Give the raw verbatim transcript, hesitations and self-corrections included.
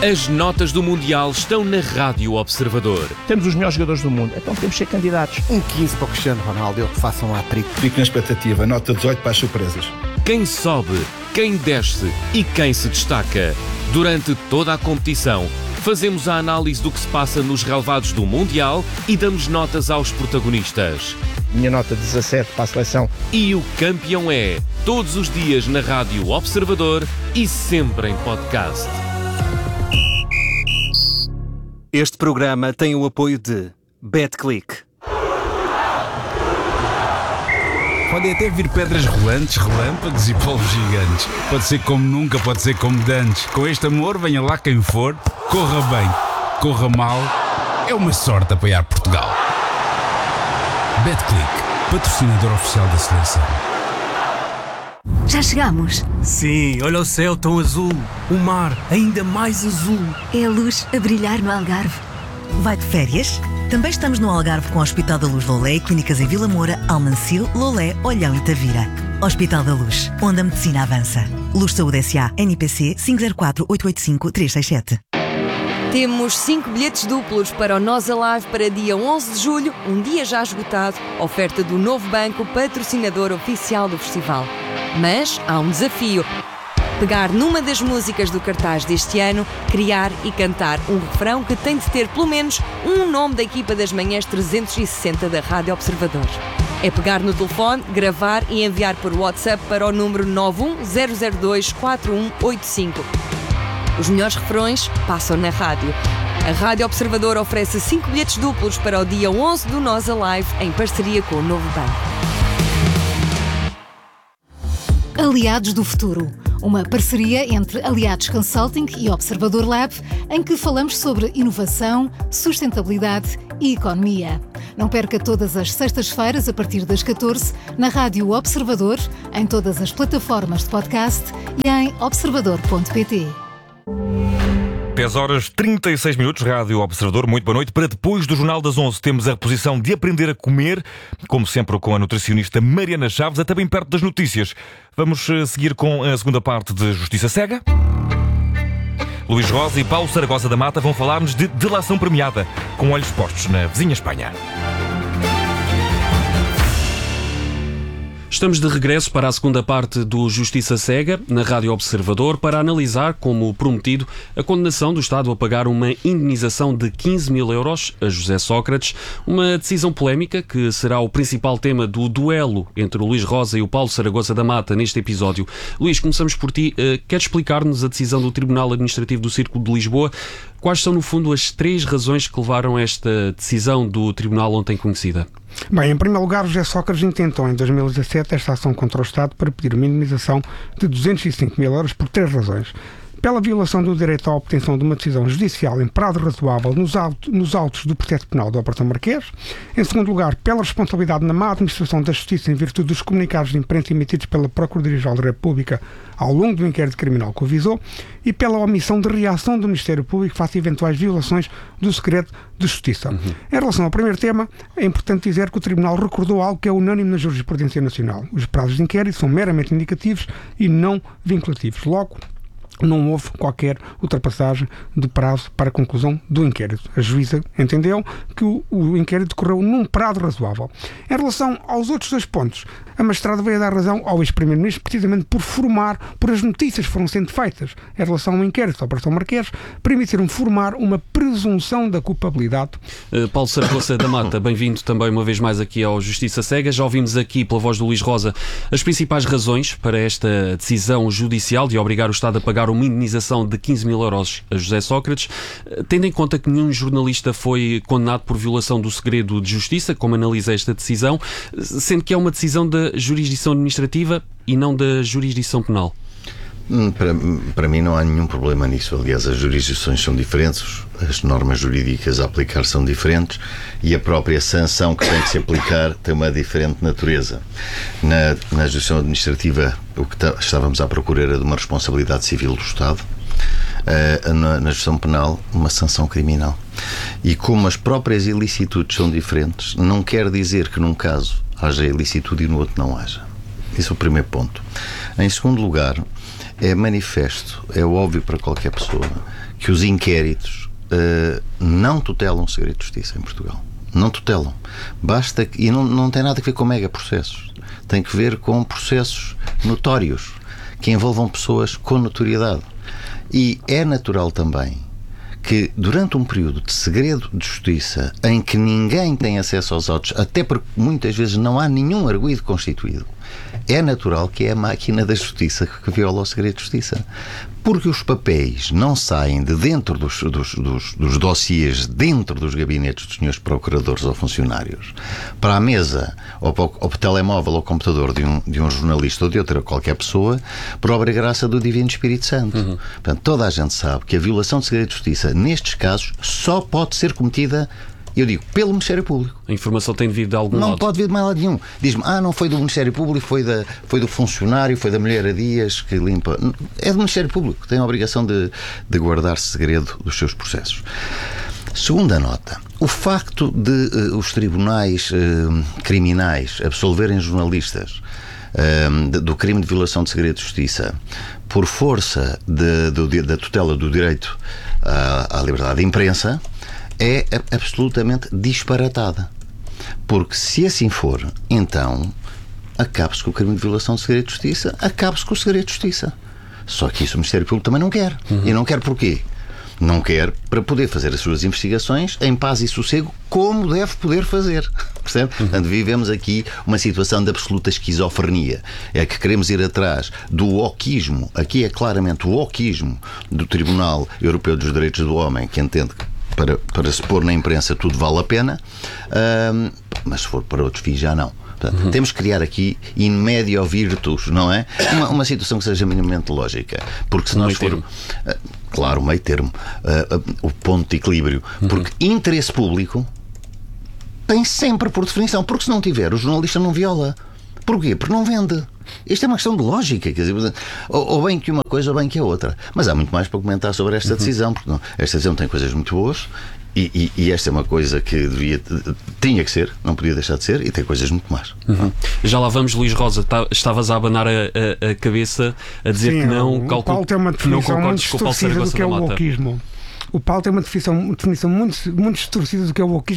As notas do Mundial estão na Rádio Observador. Temos os melhores jogadores do mundo, então temos que ser candidatos. Um quinze para o Cristiano Ronaldo, que façam um hat-trick. Fico na expectativa, nota dezoito para as surpresas. Quem sobe, quem desce e quem se destaca. Durante toda a competição, fazemos a análise do que se passa nos relevados do Mundial e damos notas aos protagonistas. Minha nota dezassete para a seleção. E o campeão é, todos os dias na Rádio Observador e sempre em podcast. Este programa tem o apoio de BetClick. Podem até vir pedras rolantes, relâmpagos e polvos gigantes. Pode ser como nunca, pode ser como dantes. Com este amor, venha lá quem for. Corra bem, corra mal. É uma sorte apoiar Portugal. BetClick, patrocinador oficial da seleção. Já chegamos. Sim, olha o céu tão azul. O mar ainda mais azul. É a luz a brilhar no Algarve. Vai de férias? Também estamos no Algarve com o Hospital da Luz Lolé e clínicas em Vila Moura, Almancil, Lolé, Olhão e Tavira. Hospital da Luz, onde a medicina avança. Luz Saúde S A, N P C cinco zero quatro, oito oito cinco, três seis sete. Temos cinco bilhetes duplos para o Nós Alive para dia onze de julho, um dia já esgotado, oferta do Novo Banco, patrocinador oficial do festival. Mas há um desafio. Pegar numa das músicas do cartaz deste ano, criar e cantar um refrão que tem de ter pelo menos um nome da equipa das manhãs trezentos e sessenta da Rádio Observador. É pegar no telefone, gravar e enviar por WhatsApp para o número nove um zero zero dois quatro um oito cinco. Os melhores refrões passam na rádio. A Rádio Observador oferece cinco bilhetes duplos para o dia onze do Nós Alive, em parceria com o Novo Banco. Aliados do Futuro, uma parceria entre Aliados Consulting e Observador Lab, em que falamos sobre inovação, sustentabilidade e economia. Não perca todas as sextas-feiras, a partir das catorze, na Rádio Observador, em todas as plataformas de podcast e em observador ponto pt. dez horas e trinta e seis minutos, Rádio Observador, muito boa noite. Para depois do Jornal das onze temos a reposição de Aprender a Comer, como sempre com a nutricionista Mariana Chaves, até bem perto das notícias. Vamos seguir com a segunda parte de Justiça Cega. Luís Rosa e Paulo Saragossa da Mata vão falar-nos de delação premiada, com olhos postos na vizinha Espanha. Estamos de regresso para a segunda parte do Justiça Cega, na Rádio Observador, para analisar, como prometido, a condenação do Estado a pagar uma indenização de quinze mil euros a José Sócrates, uma decisão polémica que será o principal tema do duelo entre o Luís Rosa e o Paulo Saragossa da Mata neste episódio. Luís, começamos por ti. Queres explicar-nos a decisão do Tribunal Administrativo do Círculo de Lisboa? Quais são, no fundo, as três razões que levaram a esta decisão do Tribunal ontem conhecida? Bem, em primeiro lugar, José Sócrates intentou em dois mil e dezassete esta ação contra o Estado para pedir uma indenização de duzentos e cinco mil euros por três razões. Pela violação do direito à obtenção de uma decisão judicial em prazo razoável nos, auto, nos autos do processo penal do Operação Marquês. Em segundo lugar, pela responsabilidade na má administração da Justiça em virtude dos comunicados de imprensa emitidos pela Procuradoria-Geral da República ao longo do inquérito criminal que o visou. E pela omissão de reação do Ministério Público face a eventuais violações do segredo de justiça. Uhum. Em relação ao primeiro tema, é importante dizer que o Tribunal recordou algo que é unânime na jurisprudência nacional. Os prazos de inquérito são meramente indicativos e não vinculativos. Logo, não houve qualquer ultrapassagem de prazo para a conclusão do inquérito. A juíza entendeu que o, o inquérito decorreu num prazo razoável. Em relação aos outros dois pontos, a magistrada veio dar razão ao ex-primeiro-ministro precisamente por formar, por as notícias que foram sendo feitas em relação ao inquérito da Operação Marquês, permitiram formar uma presunção da culpabilidade. Uh, Paulo Saragossa da Mata, bem-vindo também uma vez mais aqui ao Justiça Cega. Já ouvimos aqui, pela voz do Luís Rosa, as principais razões para esta decisão judicial de obrigar o Estado a pagar uma indenização de quinze mil euros a José Sócrates, tendo em conta que nenhum jornalista foi condenado por violação do segredo de justiça, como analisa esta decisão, sendo que é uma decisão da jurisdição administrativa e não da jurisdição penal. Para, para mim não há nenhum problema nisso. Aliás, as jurisdições são diferentes, as normas jurídicas a aplicar são diferentes e a própria sanção que tem que se aplicar tem uma diferente natureza. Na, na jurisdição administrativa, o que tá, estávamos à procura era de uma responsabilidade civil do Estado. Uh, na, na jurisdição penal, uma sanção criminal. E como as próprias ilicitudes são diferentes, não quer dizer que num caso haja ilicitude e no outro não haja. Esse é o primeiro ponto. Em segundo lugar, é manifesto, é óbvio para qualquer pessoa que os inquéritos uh, não tutelam o segredo de justiça em Portugal. Não tutelam. Basta que, e não, não tem nada a ver com megaprocessos. Tem que ver com processos notórios que envolvam pessoas com notoriedade. E é natural também que durante um período de segredo de justiça em que ninguém tem acesso aos autos, até porque muitas vezes não há nenhum arguido constituído, é natural que é a máquina da justiça que viola o segredo de justiça. Porque os papéis não saem de dentro dos, dos, dos, dos dossiês, dentro dos gabinetes dos senhores procuradores ou funcionários, para a mesa, ou para o, ou para o telemóvel ou computador de um, de um jornalista ou de outra qualquer pessoa, por obra e graça do Divino Espírito Santo. Uhum. Portanto, toda a gente sabe que a violação de segredo de justiça, nestes casos, só pode ser cometida, eu digo, pelo Ministério Público. A informação tem de vir de algum não lado. Não pode vir de mais lado nenhum. Diz-me, ah, não foi do Ministério Público, foi, da, foi do funcionário, foi da mulher a Dias que limpa. É do Ministério Público, tem a obrigação de, de guardar segredo dos seus processos. Segunda nota, o facto de uh, os tribunais uh, criminais absolverem jornalistas uh, de, do crime de violação de segredo de justiça por força de, do, de, da tutela do direito à, à liberdade de imprensa é absolutamente disparatada. Porque se assim for, então acabe-se com o crime de violação de segredo de justiça, acabe-se com o segredo de justiça. Só que isso o Ministério Público também não quer. Uhum. E não quer porquê? Não quer para poder fazer as suas investigações em paz e sossego, como deve poder fazer. Percebe? Uhum. Portanto, vivemos aqui uma situação de absoluta esquizofrenia. É que queremos ir atrás do oquismo, aqui é claramente o oquismo do Tribunal Europeu dos Direitos do Homem, que entende que Para, para se pôr na imprensa tudo vale a pena, uh, mas se for para outros fins já não. Portanto, uhum. Temos que criar aqui in medio virtus, não é? Uma, uma situação que seja minimamente lógica, porque se um nós for uh, claro, o meio termo, uh, uh, o ponto de equilíbrio, uhum. Porque interesse público tem sempre por definição, porque se não tiver, o jornalista não viola. Porquê? Porque não vende. Isto é uma questão de lógica, quer dizer, ou, ou bem que uma coisa ou bem que a outra. Mas há muito mais para comentar sobre esta decisão, porque não, esta decisão tem coisas muito boas e, e, e esta é uma coisa que devia, tinha que ser, não podia deixar de ser, e tem coisas muito mais. Uhum. Já lá vamos, Luís Rosa, tá, estavas a abanar a, a, a cabeça a dizer Sim, que não, o, calculo, o Paulo tem uma definição muito distorcida do que é o wokeismo. O Paulo tem uma definição, definição muito, muito distorcida do que é o wokeismo.